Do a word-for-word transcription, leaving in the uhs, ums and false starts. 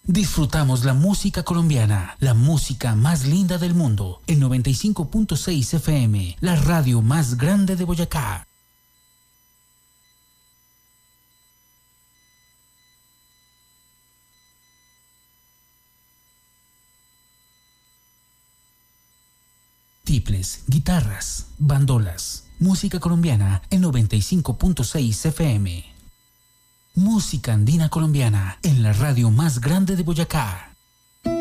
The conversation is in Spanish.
Disfrutamos la música colombiana, la música más linda del mundo. El noventa y cinco punto seis F M, la radio más grande de Boyacá. Tiples, guitarras, bandolas, música colombiana en noventa y cinco punto seis F M. Música andina colombiana en la radio más grande de Boyacá.